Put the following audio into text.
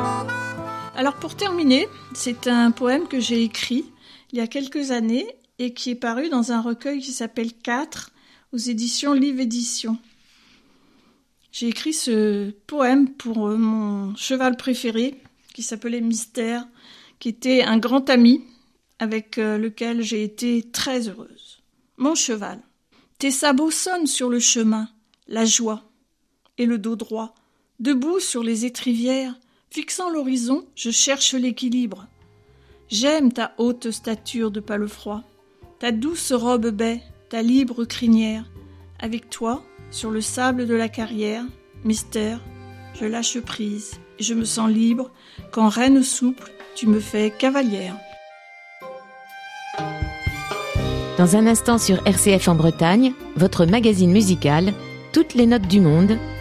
Alors pour terminer, c'est un poème que j'ai écrit il y a quelques années et qui est paru dans un recueil qui s'appelle 4 aux éditions Livre Éditions. J'ai écrit ce poème pour mon cheval préféré qui s'appelait Mystère, qui était un grand ami avec lequel j'ai été très heureuse. Mon cheval, tes sabots sonnent sur le chemin, la joie et le dos droit, debout sur les étrivières, fixant l'horizon, je cherche l'équilibre. J'aime ta haute stature de palefroid, ta douce robe baie, ta libre crinière. Avec toi, sur le sable de la carrière, mystère, je lâche prise et je me sens libre quand reine souple, tu me fais cavalière. Dans un instant sur RCF en Bretagne, votre magazine musical, toutes les notes du monde,